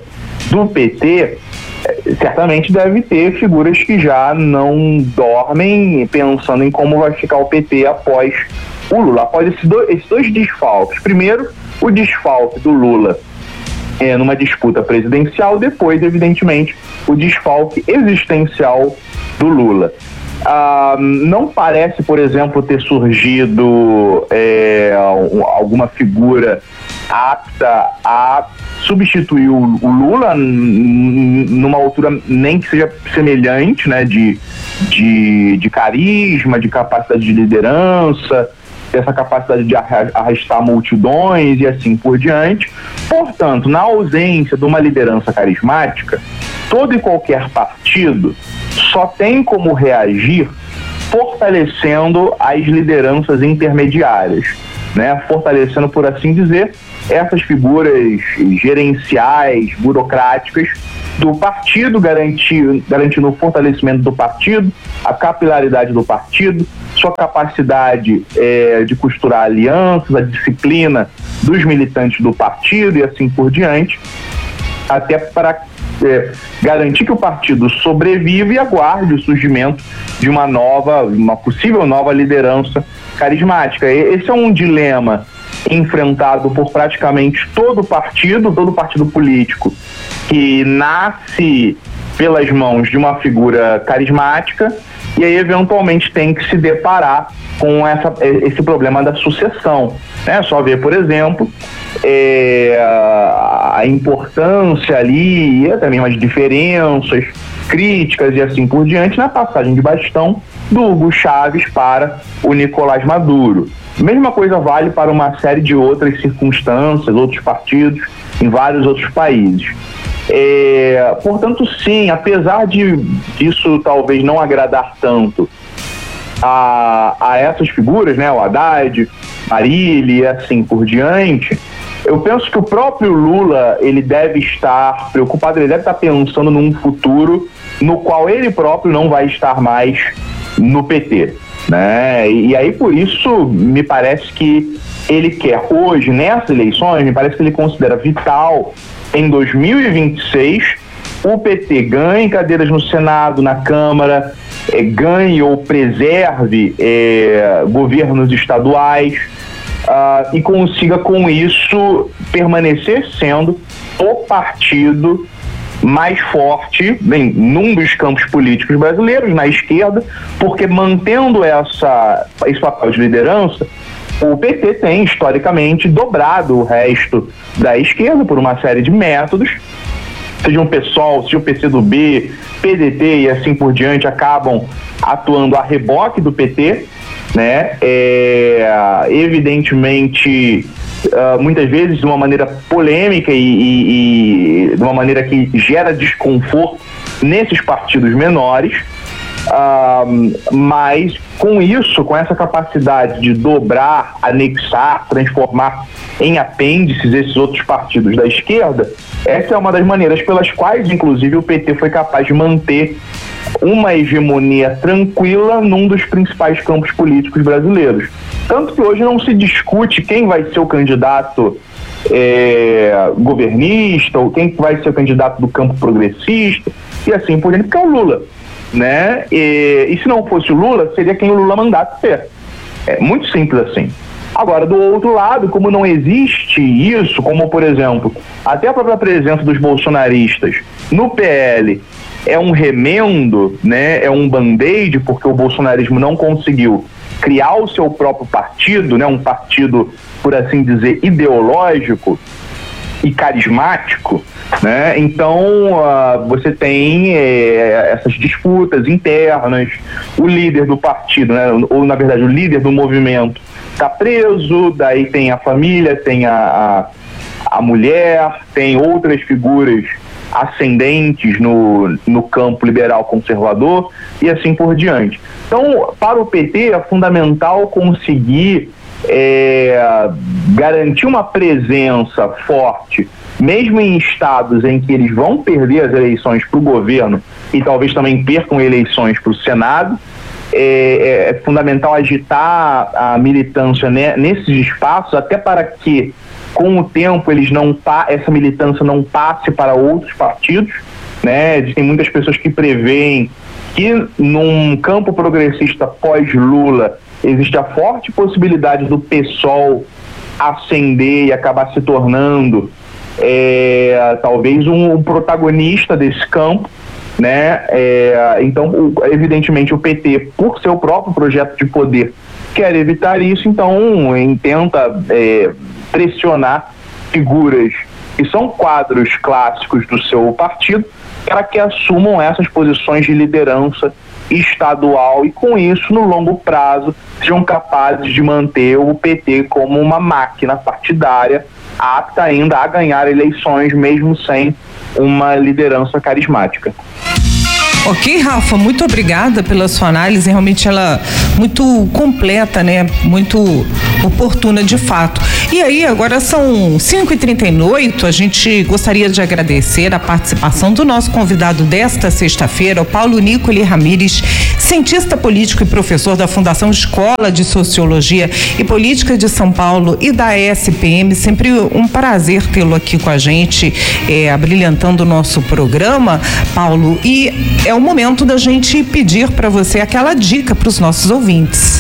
do P T, certamente deve ter figuras que já não dormem pensando em como vai ficar o P T após o Lula, após esses dois, esses dois desfalques. Primeiro, o desfalque do Lula é, numa disputa presidencial, depois, evidentemente, o desfalque existencial do Lula. Ah, não parece, por exemplo, ter surgido é, alguma figura apta a substituir o, o Lula n- numa altura nem que seja semelhante, né, de, de, de carisma, de capacidade de liderança, essa capacidade de arrastar multidões e assim por diante. Portanto, na ausência de uma liderança carismática, todo e qualquer partido só tem como reagir fortalecendo as lideranças intermediárias, né? Fortalecendo, por assim dizer, essas figuras gerenciais, burocráticas do partido, garantir, garantindo o fortalecimento do partido, a capilaridade do partido, sua capacidade é, de costurar alianças, a disciplina dos militantes do partido e assim por diante, até para é, garantir que o partido sobreviva e aguarde o surgimento de uma nova, uma possível nova liderança carismática. Esse é um dilema enfrentado por praticamente todo partido, todo partido político que nasce pelas mãos de uma figura carismática e aí eventualmente tem que se deparar com essa, esse problema da sucessão, né? Só ver, por exemplo, é, a importância ali e também as diferenças, críticas e assim por diante na passagem de bastão do Hugo Chávez para o Nicolás Maduro. Mesma coisa vale para uma série de outras circunstâncias, outros partidos em vários outros países. É, portanto, sim, apesar de disso talvez não agradar tanto a, a essas figuras, né, o Haddad, Marília e assim por diante, eu penso que o próprio Lula, ele deve estar preocupado, ele deve estar pensando num futuro no qual ele próprio não vai estar mais no P T, né? E aí, por isso, me parece que ele quer hoje, nessas eleições, me parece que ele considera vital em dois mil e vinte e seis o P T ganhe cadeiras no Senado, na Câmara, eh, ganhe ou preserve eh, governos estaduais uh, e consiga com isso permanecer sendo o partido mais forte, bem, num dos campos políticos brasileiros, na esquerda, porque mantendo essa, esse papel de liderança, o P T tem historicamente dobrado o resto da esquerda por uma série de métodos, seja o PSOL, seja o P C do B, P D T e assim por diante, acabam atuando a reboque do P T, né? É, evidentemente, uh, muitas vezes de uma maneira polêmica e, e, e de uma maneira que gera desconforto nesses partidos menores. Uh, mas com isso, com essa capacidade de dobrar, anexar, transformar em apêndices esses outros partidos da esquerda, essa é uma das maneiras pelas quais, inclusive, o P T foi capaz de manter uma hegemonia tranquila num dos principais campos políticos brasileiros. Tanto que hoje não se discute quem vai ser o candidato é, governista ou quem vai ser o candidato do campo progressista e assim por diante, porque é o Lula, né? E, e se não fosse o Lula, seria quem o Lula mandasse ser. É muito simples assim. Agora, do outro lado, como não existe isso, como, por exemplo, até a própria presença dos bolsonaristas no P L é um remendo, né? É um band-aid, porque o bolsonarismo não conseguiu criar o seu próprio partido, né? Um partido, por assim dizer, ideológico e carismático, né? Então uh, você tem eh, essas disputas internas, o líder do partido, né? Ou na verdade o líder do movimento está preso, daí tem a família, tem a, a, a mulher, tem outras figuras ascendentes no, no campo liberal conservador e assim por diante. Então, para o P T é fundamental conseguir é, garantir uma presença forte, mesmo em estados em que eles vão perder as eleições para o governo e talvez também percam eleições para o Senado. É, é fundamental agitar a militância nesses espaços, até para que com o tempo eles não essa militância não passe para outros partidos, né? Existem muitas pessoas que preveem que num campo progressista pós-Lula existe a forte possibilidade do PSOL ascender e acabar se tornando é, talvez um, um protagonista desse campo, né? É, então, o, evidentemente, o P T, por seu próprio projeto de poder, quer evitar isso, então em, tenta é, pressionar figuras que são quadros clássicos do seu partido para que assumam essas posições de liderança estadual e, com isso, no longo prazo, sejam capazes de manter o P T como uma máquina partidária apta ainda a ganhar eleições, mesmo sem uma liderança carismática. Ok, Rafa, muito obrigada pela sua análise, realmente ela muito completa, né? Muito oportuna de fato. E aí, agora são cinco e trinta e oito, a gente gostaria de agradecer a participação do nosso convidado desta sexta-feira, o Paulo Nicoli Ramires, cientista político e professor da Fundação Escola de Sociologia e Política de São Paulo e da E S P M. Sempre um prazer tê-lo aqui com a gente, é, abrilhantando o nosso programa, Paulo, e é o momento da gente pedir para você aquela dica para os nossos ouvintes.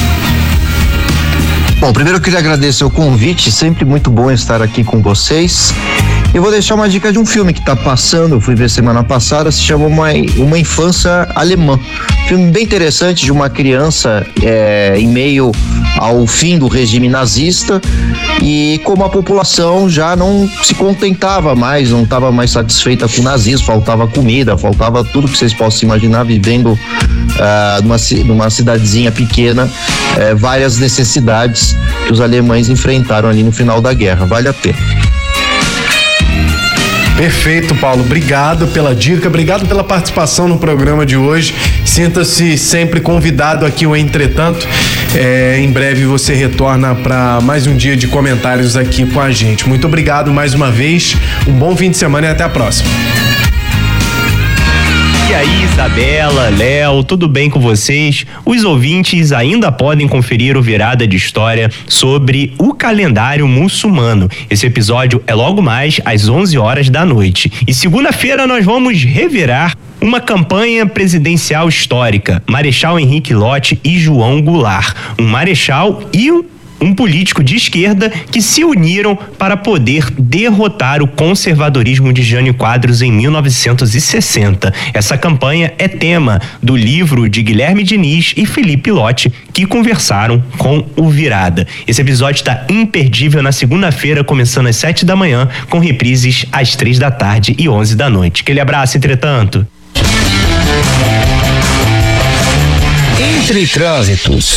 Bom, primeiro eu queria agradecer o convite, sempre muito bom estar aqui com vocês. Eu vou deixar uma dica de um filme que está passando, eu fui ver semana passada, se chama Uma, uma Infância Alemã. Filme bem interessante de uma criança é, em meio ao fim do regime nazista e como a população já não se contentava mais, não estava mais satisfeita com o nazismo, faltava comida, faltava tudo que vocês possam imaginar, vivendo uh, numa, numa cidadezinha pequena, uh, várias necessidades que os alemães enfrentaram ali no final da guerra. Vale a pena. Perfeito, Paulo. Obrigado pela dica, obrigado pela participação no programa de hoje. Sinta-se sempre convidado aqui, o Entretanto. É, em breve você retorna para mais um dia de comentários aqui com a gente. Muito obrigado mais uma vez. Um bom fim de semana e até a próxima. E aí, Isabela, Léo, tudo bem com vocês? Os ouvintes ainda podem conferir o Virada de História sobre o calendário muçulmano. Esse episódio é logo mais às onze horas da noite. E segunda-feira nós vamos revirar uma campanha presidencial histórica. Marechal Henrique Lott e João Goulart. Um marechal e um um político de esquerda que se uniram para poder derrotar o conservadorismo de Jânio Quadros em mil novecentos e sessenta. Essa campanha é tema do livro de Guilherme Diniz e Felipe Lott, que conversaram com o Virada. Esse episódio está imperdível na segunda-feira, começando às sete da manhã, com reprises às três da tarde e onze da noite. Aquele abraço, Entretanto. Entre Trânsitos.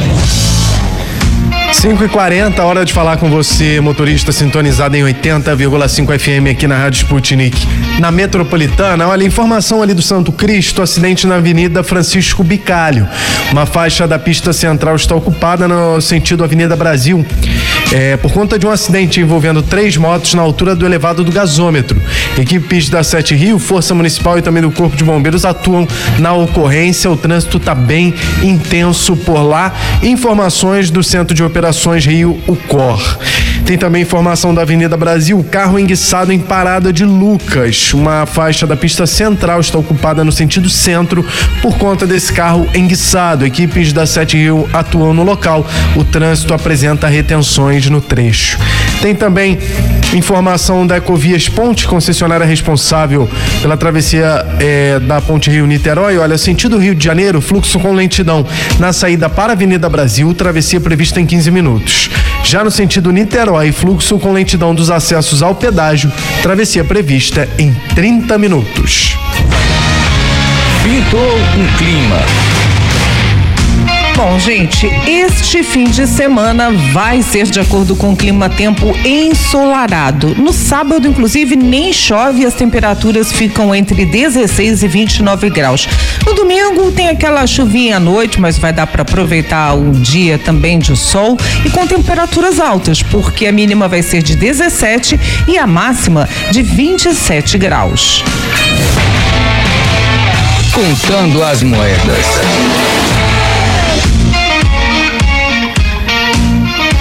cinco e quarenta, hora de falar com você, motorista sintonizado em oitenta vírgula cinco F M aqui na Rádio Sputnik. Na metropolitana, olha, informação ali do Santo Cristo, acidente na Avenida Francisco Bicalho. Uma faixa da pista central está ocupada no sentido Avenida Brasil, é, por conta de um acidente envolvendo três motos na altura do elevado do gasômetro. Equipes da Sete Rio, Força Municipal e também do Corpo de Bombeiros atuam na ocorrência. O trânsito está bem intenso por lá. Informações do Centro de Operações Rio, o C O R. Tem também informação da Avenida Brasil, carro enguiçado em Parada de Lucas. Uma faixa da pista central está ocupada no sentido centro por conta desse carro enguiçado. Equipes da Sete Rio atuam no local. O trânsito apresenta retenções no trecho. Tem também informação da Ecovias Ponte, concessionária responsável pela travessia é, da Ponte Rio-Niterói. Olha, sentido Rio de Janeiro, fluxo com lentidão na saída para a Avenida Brasil, travessia prevista em quinze minutos. Já no sentido Niterói, fluxo com lentidão dos acessos ao pedágio, travessia prevista em trinta minutos. Pintou um clima. Bom, gente, este fim de semana vai ser de acordo com o clima-tempo ensolarado. No sábado, inclusive, nem chove e as temperaturas ficam entre dezesseis e vinte e nove graus. No domingo tem aquela chuvinha à noite, mas vai dar para aproveitar o dia também de sol e com temperaturas altas, porque a mínima vai ser de dezessete e a máxima de vinte e sete graus. Contando as moedas.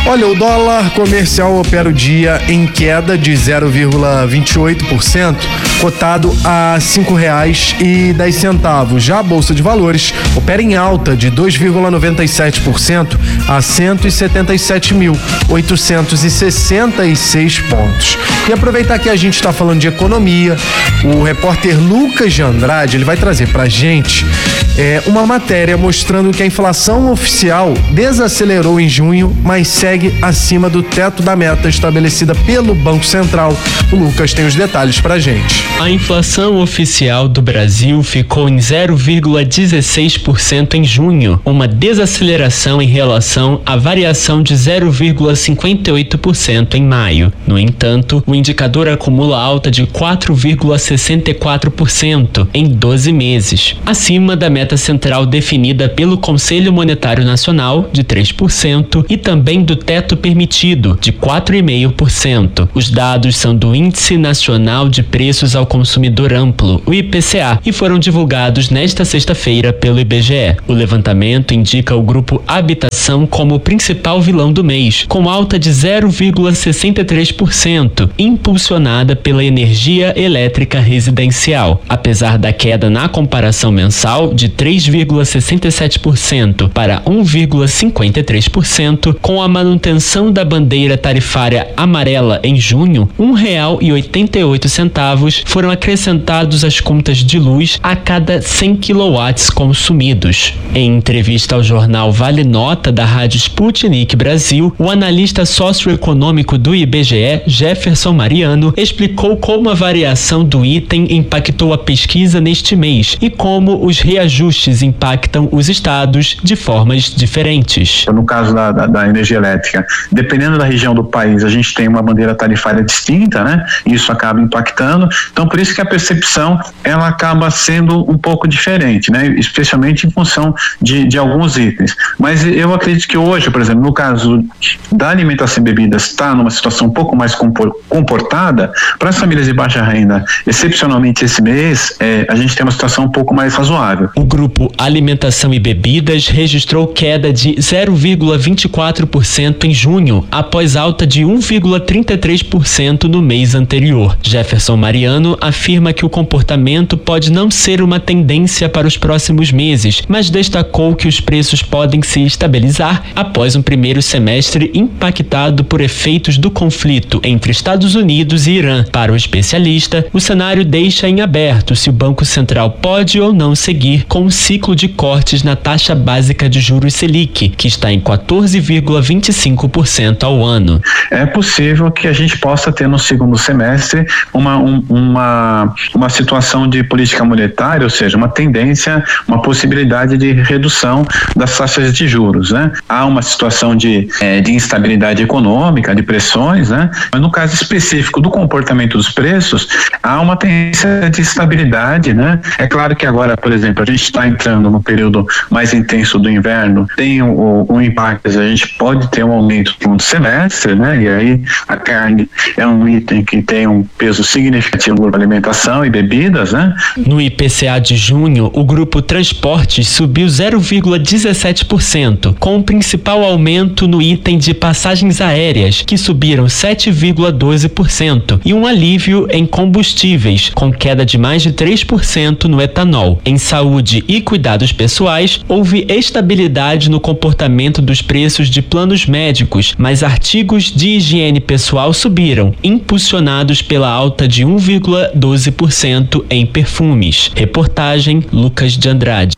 Olha, o dólar comercial opera o dia em queda de zero vírgula vinte e oito por cento, cotado a cinco reais e dez centavos. Já a Bolsa de Valores opera em alta de dois vírgula noventa e sete por cento a cento e setenta e sete mil oitocentos e sessenta e seis pontos. E aproveitar que a gente está falando de economia, o repórter Lucas de Andrade, ele vai trazer pra gente é, uma matéria mostrando que a inflação oficial desacelerou em junho, mas segue acima do teto da meta estabelecida pelo Banco Central. O Lucas tem os detalhes pra gente. A inflação oficial do Brasil ficou em zero vírgula dezesseis por cento em junho, uma desaceleração em relação à variação de zero vírgula cinquenta e oito por cento em maio. No entanto, o indicador acumula alta de quatro vírgula sessenta e quatro por cento em doze meses, acima da meta central definida pelo Conselho Monetário Nacional de três por cento e também do teto permitido de quatro vírgula cinco por cento. Os dados são do Índice Nacional de Preços ao Consumidor Amplo, o I P C A, e foram divulgados nesta sexta-feira pelo I B G E. O levantamento indica o grupo Habitação como o principal vilão do mês, com alta de zero vírgula sessenta e três por cento, impulsionada pela energia elétrica residencial. Apesar da queda na comparação mensal de três vírgula sessenta e sete por cento para um vírgula cinquenta e três por cento, com a manutenção da bandeira tarifária amarela em junho, um real e oitenta e oito centavos foram acrescentados às contas de luz a cada cem quilowatts consumidos. Em entrevista ao jornal Vale Nota da Rádio Sputnik Brasil, o analista socioeconômico do I B G E, Jefferson Mariano, explicou como a variação do item impactou a pesquisa neste mês e como os reajustes impactam os estados de formas diferentes. No caso da, da, da energia elétrica, dependendo da região do país, a gente tem uma bandeira tarifária distinta, né? Isso acaba impactando. Então, por isso que a percepção ela acaba sendo um pouco diferente, né? Especialmente em função de, de alguns itens. Mas eu acredito que hoje, por exemplo, no caso da alimentação e bebidas, está numa situação um pouco mais comportada. Para as famílias de baixa renda, excepcionalmente esse mês, é, a gente tem uma situação um pouco mais razoável. O grupo Alimentação e Bebidas registrou queda de zero vírgula vinte e quatro por cento em junho, após alta de um vírgula trinta e três por cento no mês anterior. Jefferson Mariano afirma que o comportamento pode não ser uma tendência para os próximos meses, mas destacou que os preços podem se estabilizar após um primeiro semestre impactado por efeitos do conflito entre Estados Unidos e Irã. Para o especialista, o cenário deixa em aberto se o Banco Central pode ou não seguir com um ciclo de cortes na taxa básica de juros Selic, que está em quatorze vírgula vinte e cinco por cento ao ano. É possível que a gente possa ter no segundo semestre uma, um, uma, uma situação de política monetária, ou seja, uma tendência, uma possibilidade de redução das taxas de juros, né? Há uma situação de, é, de instabilidade econômica, de pressões, né? Mas no caso específico do comportamento dos preços, há uma tendência de estabilidade, né? É claro que agora, por exemplo, a gente está entrando no período mais intenso do inverno, tem um, um impacto, a gente pode ter um aumento no semestre, né? E aí a carne é um item que tem um peso significativo para alimentação e bebidas, né? No I P C A de junho, o grupo Transportes subiu zero vírgula dezessete por cento, com o principal aumento no item de passagens aéreas, que subiram sete vírgula doze por cento, e um alívio em combustíveis, com queda de mais de três por cento no etanol. Em saúde e cuidados pessoais, houve estabilidade no comportamento dos preços de planos médicos, mas artigos de higiene pessoal subiram, impulsionados pela alta de um vírgula doze por cento em perfumes. Reportagem Lucas de Andrade.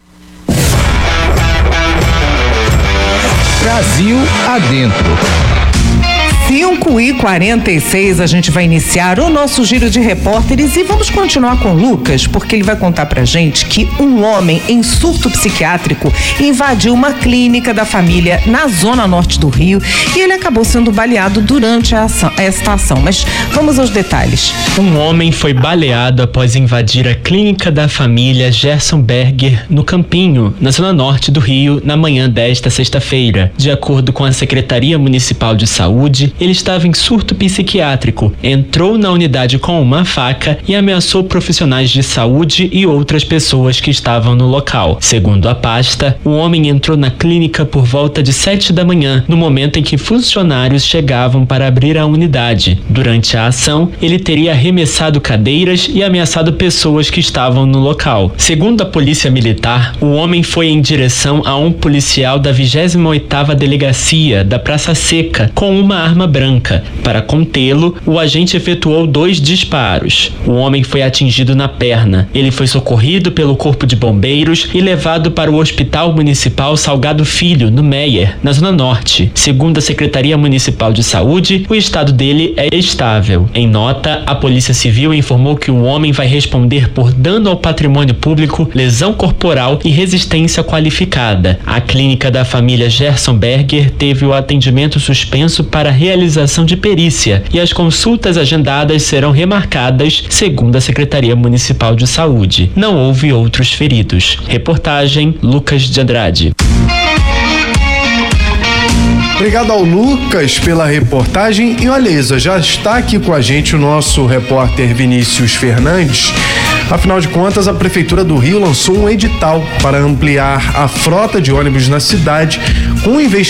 Brasil Adentro. cinco e quarenta e seis, a gente vai iniciar o nosso giro de repórteres e vamos continuar com o Lucas, porque ele vai contar pra gente que um homem em surto psiquiátrico invadiu uma clínica da família na zona norte do Rio e ele acabou sendo baleado durante a ação, esta ação. Mas vamos aos detalhes. Um homem foi baleado após invadir a clínica da família Gerson Berger no Campinho, na zona norte do Rio, na manhã desta sexta-feira. De acordo com a Secretaria Municipal de Saúde, ele estava em surto psiquiátrico, entrou na unidade com uma faca e ameaçou profissionais de saúde e outras pessoas que estavam no local. Segundo a pasta, o homem entrou na clínica por volta de sete da manhã, no momento em que funcionários chegavam para abrir a unidade. Durante a ação, ele teria arremessado cadeiras e ameaçado pessoas que estavam no local. Segundo a polícia militar, o homem foi em direção a um policial da vigésima oitava Delegacia da Praça Seca com uma arma branca. Para contê-lo, o agente efetuou dois disparos. O homem foi atingido na perna. Ele foi socorrido pelo Corpo de Bombeiros e levado para o Hospital Municipal Salgado Filho, no Meier, na Zona Norte. Segundo a Secretaria Municipal de Saúde, o estado dele é estável. Em nota, a Polícia Civil informou que o homem vai responder por dano ao patrimônio público, lesão corporal e resistência qualificada. A clínica da família Gerson Berger teve o atendimento suspenso para realização de perícia e as consultas agendadas serão remarcadas, segundo a Secretaria Municipal de Saúde. Não houve outros feridos. Reportagem Lucas de Andrade. Obrigado ao Lucas pela reportagem. E olha, Isa, já está aqui com a gente o nosso repórter Vinícius Fernandes. Afinal de contas, a Prefeitura do Rio lançou um edital para ampliar a frota de ônibus na cidade com investimento